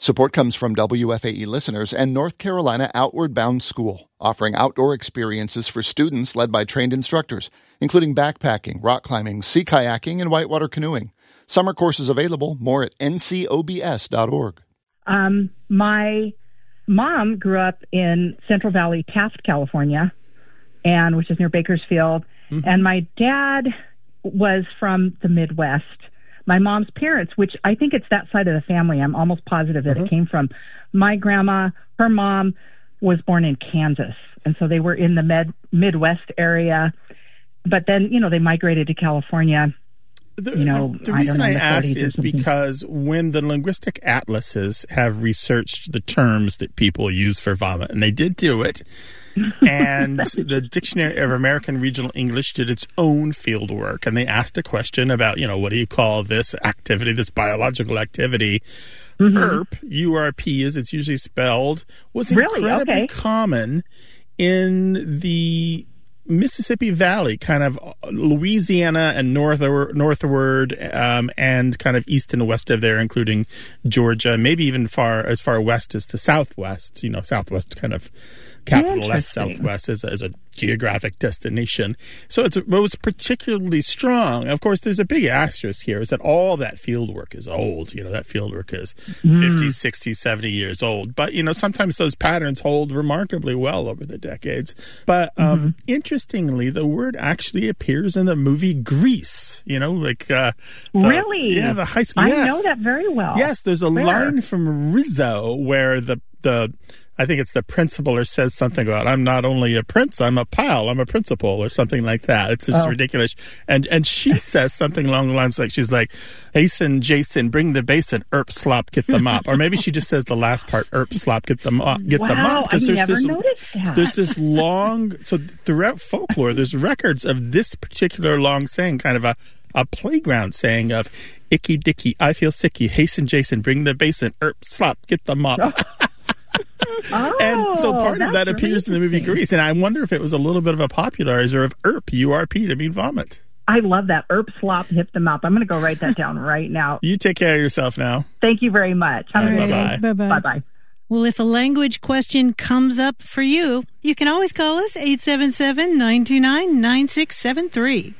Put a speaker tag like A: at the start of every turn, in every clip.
A: Support comes from WFAE listeners and North Carolina Outward Bound School, offering outdoor experiences for students led by trained instructors, including backpacking, rock climbing, sea kayaking, and whitewater canoeing. Summer courses available. More at ncobs.org.
B: My mom grew up in Central Valley, Taft, California, which is near Bakersfield. Mm-hmm. And my dad was from the Midwest. My mom's parents, which I think it's that side of the family, I'm almost positive that it came from. My grandma, her mom, was born in Kansas. And so they were in the Midwest area. But then, they migrated to California.
C: The reason I asked is because when the linguistic atlases have researched the terms that people use for vomit, and they did do it, and the Dictionary of American Regional English did its own field work, and they asked a question about, what do you call this activity, this biological activity? Mm-hmm. ERP, U-R-P as it's usually spelled, was incredibly common in the Mississippi Valley, kind of Louisiana and northward, and kind of east and west of there, including Georgia, maybe even as far west as the Southwest. Southwest kind of capital S, Southwest as a geographic destination. So it was particularly strong. Of course, there's a big asterisk here, is that all that field work is old. That field work is 50, 60, 70 years old. But, sometimes those patterns hold remarkably well over the decades. But interestingly, the word actually appears in the movie Grease,
B: really?
C: Yeah, the high school.
B: I know that very well.
C: Yes, there's a line from Rizzo where I think it's the principal says something about, I'm not only a prince, I'm a pal, I'm a principal, or something like that. It's just ridiculous. And she says something along the lines she's like, hasten, Jason, bring the basin, slop, get the mop. Or maybe she just says the last part, slop, get the mop.
B: Wow, I never noticed that.
C: There's this long, so throughout folklore, there's records of this particular long saying, kind of a playground saying of, icky dicky, I feel sicky, hasten, Jason, bring the basin, slop, get the mop. And so part of that appears in the movie Grease, and I wonder if it was a little bit of a popularizer of ERP, U-R-P, to mean vomit.
B: I love that. Slop, hip them up. I'm going to go write that down right now.
C: You take care of yourself now.
B: Thank you very much. Have a good day.
D: Bye-bye.
B: Bye-bye.
D: Well, if a language question comes up for you, you can always call us 877-929-9673.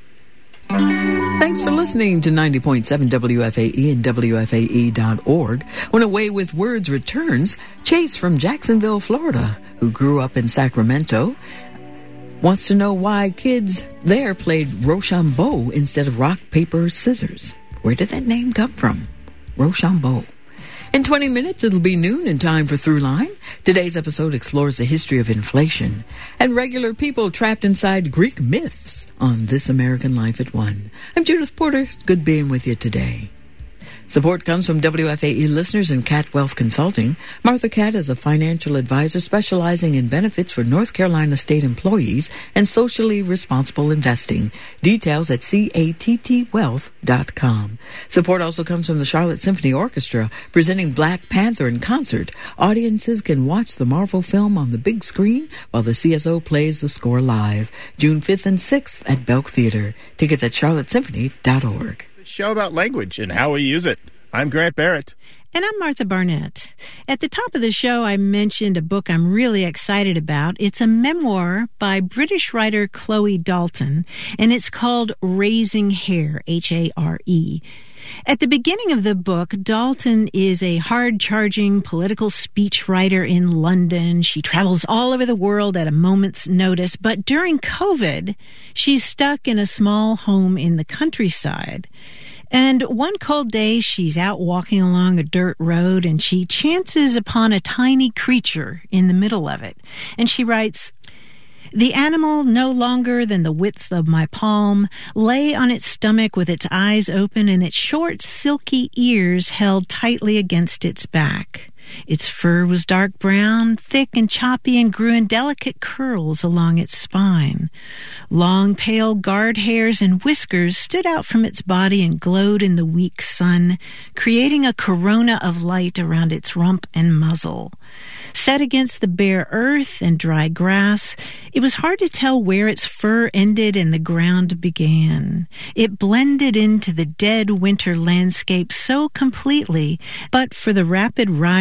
E: Thanks for listening to 90.7 WFAE and WFAE.org. When Away with Words returns, Chase from Jacksonville, Florida, who grew up in Sacramento, wants to know why kids there played Rochambeau instead of rock, paper, scissors. Where did that name come from? Rochambeau. In 20 minutes, it'll be noon and time for Throughline. Today's episode explores the history of inflation and regular people trapped inside Greek myths on This American Life at 1. I'm Judith Porter. It's good being with you today. Support comes from WFAE listeners and Cat Wealth Consulting. Martha Cat is a financial advisor specializing in benefits for North Carolina state employees and socially responsible investing. Details at cattwealth.com. Support also comes from the Charlotte Symphony Orchestra, presenting Black Panther in concert. Audiences can watch the Marvel film on the big screen while the CSO plays the score live. June 5th and 6th at Belk Theater. Tickets at charlottesymphony.org.
C: Show about language and how we use it. I'm Grant Barrett.
D: And I'm Martha Barnett. At the top of the show, I mentioned a book I'm really excited about. It's a memoir by British writer Chloe Dalton, and it's called Raising Hare, H-A-R-E. At the beginning of the book, Dalton is a hard-charging political speechwriter in London. She travels all over the world at a moment's notice, but during COVID, she's stuck in a small home in the countryside. And one cold day, she's out walking along a dirt road, and she chances upon a tiny creature in the middle of it. And she writes, "The animal, no longer than the width of my palm, lay on its stomach with its eyes open and its short, silky ears held tightly against its back. Its fur was dark brown, thick and choppy, and grew in delicate curls along its spine. Long, pale guard hairs and whiskers stood out from its body and glowed in the weak sun, creating a corona of light around its rump and muzzle. Set against the bare earth and dry grass, it was hard to tell where its fur ended and the ground began. It blended into the dead winter landscape so completely, but for the rapid rise